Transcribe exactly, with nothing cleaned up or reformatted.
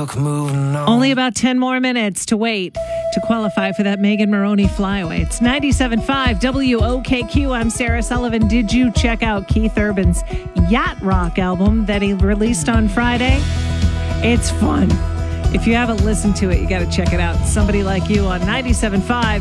luck moving on. Only about ten more minutes to wait to qualify for that Megan Maroney flyaway. It's ninety-seven point five W O K Q. I'm Sarah Sullivan. Did you check out Keith Urban's Yacht Rock album that he released on Friday? It's fun. If you haven't listened to it, you got to check it out. Somebody Like You on ninety-seven point five